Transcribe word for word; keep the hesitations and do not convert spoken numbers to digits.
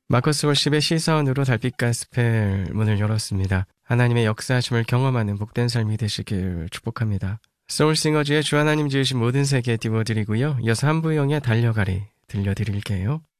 마커스 월십의 시사원으로 달빛 가스펠 문을 열었습니다. 하나님의 역사하심을 경험하는 복된 삶이 되시길 축복합니다. 소울싱어즈의 주 하나님 지으신 모든 세계 띄워드리고요. 이어서 한부영의 달려가리 들려드릴게요.